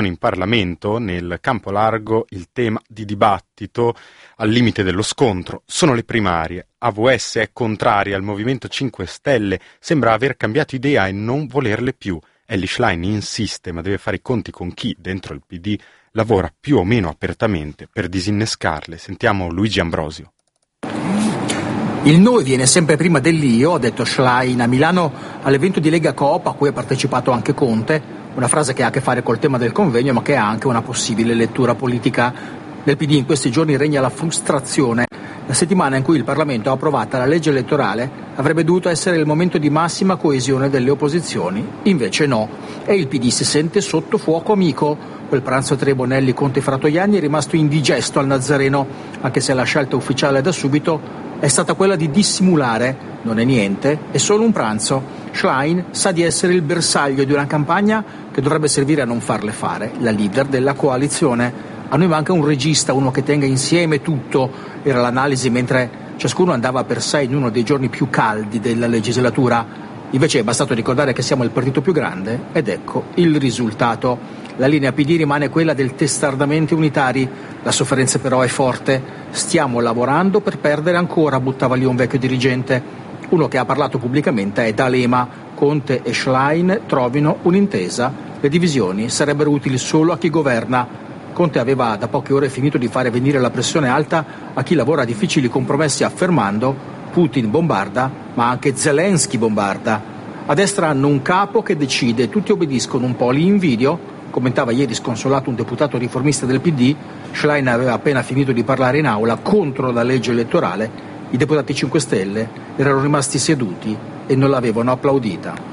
In Parlamento, nel campo largo, il tema di dibattito al limite dello scontro sono le primarie. AVS è contraria al Movimento 5 Stelle, sembra aver cambiato idea e non volerle più. Elly Schlein insiste, ma deve fare i conti con chi, dentro il PD, lavora più o meno apertamente per disinnescarle. Sentiamo Luigi Ambrosio. Il noi viene sempre prima dell'io, ha detto Schlein a Milano all'evento di Lega Coop a cui ha partecipato anche Conte, una frase che ha a che fare col tema del convegno ma che ha anche una possibile lettura politica. Nel PD in questi giorni regna la frustrazione. La settimana in cui il Parlamento ha approvato la legge elettorale avrebbe dovuto essere il momento di massima coesione delle opposizioni, invece no, e il PD si sente sotto fuoco amico. Quel pranzo tra Bonelli, Conte e Fratoianni è rimasto indigesto al Nazareno, anche se la scelta ufficiale da subito è stata quella di dissimulare. Non è niente, è solo un pranzo. Schlein sa di essere il bersaglio di una campagna che dovrebbe servire a non farle fare, la leader della coalizione. A noi manca un regista, uno che tenga insieme tutto, era l'analisi mentre ciascuno andava per sé in uno dei giorni più caldi della legislatura. Invece è bastato ricordare che siamo il partito più grande ed ecco il risultato. La linea PD rimane quella del testardamenti unitari, la sofferenza però è forte. Stiamo lavorando per perdere ancora, buttava lì un vecchio dirigente. Uno che ha parlato pubblicamente è D'Alema. Conte e Schlein trovino un'intesa. Le divisioni sarebbero utili solo a chi governa. Conte aveva da poche ore finito di fare venire la pressione alta a chi lavora a difficili compromessi affermando Putin bombarda, ma anche Zelensky bombarda. A destra hanno un capo che decide, tutti obbediscono un po', li invidio, commentava ieri sconsolato un deputato riformista del PD. Schlein aveva appena finito di parlare in aula contro la legge elettorale. I deputati 5 Stelle erano rimasti seduti e non l'avevano applaudita.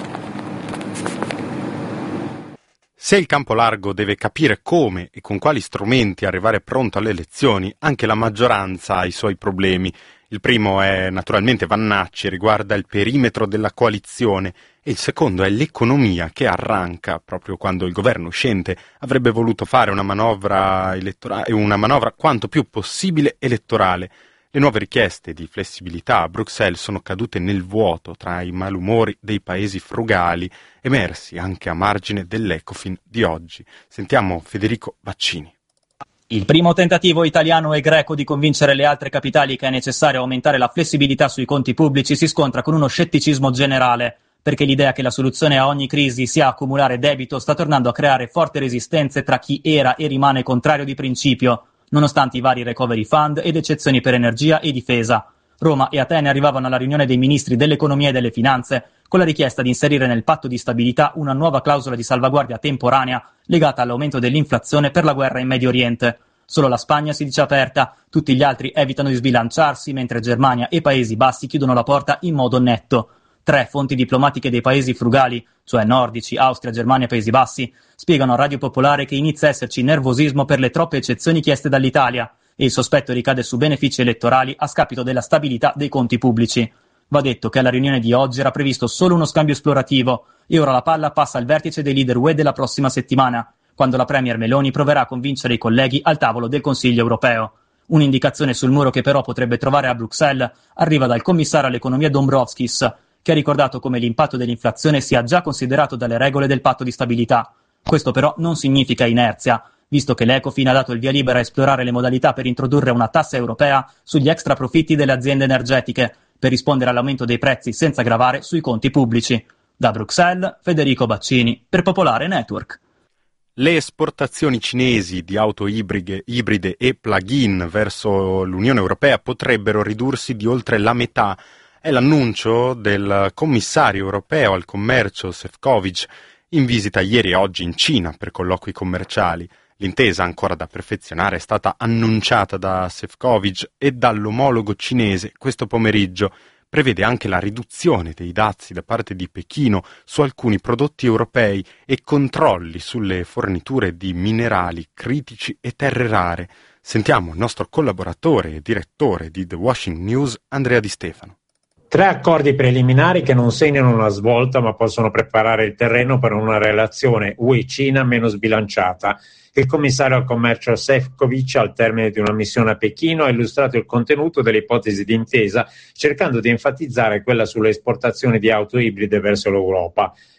Se il campo largo deve capire come e con quali strumenti arrivare pronto alle elezioni, anche la maggioranza ha i suoi problemi. Il primo è naturalmente Vannacci, riguarda il perimetro della coalizione, e il secondo è l'economia che arranca proprio quando il governo uscente avrebbe voluto fare una manovra elettorale, una manovra quanto più possibile elettorale. Le nuove richieste di flessibilità a Bruxelles sono cadute nel vuoto tra i malumori dei paesi frugali, emersi anche a margine dell'Ecofin di oggi. Sentiamo Federico Baccini. Il primo tentativo italiano e greco di convincere le altre capitali che è necessario aumentare la flessibilità sui conti pubblici si scontra con uno scetticismo generale, perché l'idea che la soluzione a ogni crisi sia accumulare debito sta tornando a creare forti resistenze tra chi era e rimane contrario di principio, nonostante i vari recovery fund ed eccezioni per energia e difesa. Roma e Atene arrivavano alla riunione dei ministri dell'economia e delle finanze con la richiesta di inserire nel patto di stabilità una nuova clausola di salvaguardia temporanea legata all'aumento dell'inflazione per la guerra in Medio Oriente. Solo la Spagna si dice aperta, tutti gli altri evitano di sbilanciarsi, mentre Germania e Paesi Bassi chiudono la porta in modo netto. 3 fonti diplomatiche dei paesi frugali, cioè nordici, Austria, Germania e Paesi Bassi, spiegano a Radio Popolare che inizia a esserci nervosismo per le troppe eccezioni chieste dall'Italia e il sospetto ricade su benefici elettorali a scapito della stabilità dei conti pubblici. Va detto che alla riunione di oggi era previsto solo uno scambio esplorativo e ora la palla passa al vertice dei leader UE della prossima settimana, quando la premier Meloni proverà a convincere i colleghi al tavolo del Consiglio europeo. Un'indicazione sul muro che però potrebbe trovare a Bruxelles arriva dal commissario all'economia Dombrovskis, che ha ricordato come l'impatto dell'inflazione sia già considerato dalle regole del patto di stabilità. Questo però non significa inerzia, visto che l'Ecofin ha dato il via libera a esplorare le modalità per introdurre una tassa europea sugli extra profitti delle aziende energetiche, per rispondere all'aumento dei prezzi senza gravare sui conti pubblici. Da Bruxelles, Federico Baccini, per Popolare Network. Le esportazioni cinesi di auto ibride e plug-in verso l'Unione Europea potrebbero ridursi di oltre la metà. È l'annuncio del commissario europeo al commercio Šefčovič in visita ieri e oggi in Cina per colloqui commerciali. L'intesa, ancora da perfezionare, è stata annunciata da Šefčovič e dall'omologo cinese questo pomeriggio. Prevede anche la riduzione dei dazi da parte di Pechino su alcuni prodotti europei e controlli sulle forniture di minerali critici e terre rare. Sentiamo il nostro collaboratore e direttore di The Washington News, Andrea Di Stefano. 3 accordi preliminari che non segnano una svolta ma possono preparare il terreno per una relazione UE-Cina meno sbilanciata. Il commissario al commercio Šefčovič, al termine di una missione a Pechino, ha illustrato il contenuto delle ipotesi di intesa, cercando di enfatizzare quella sulle esportazioni di auto ibride verso l'Europa.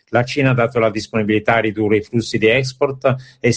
La Cina ha dato la disponibilità a ridurre i flussi di export e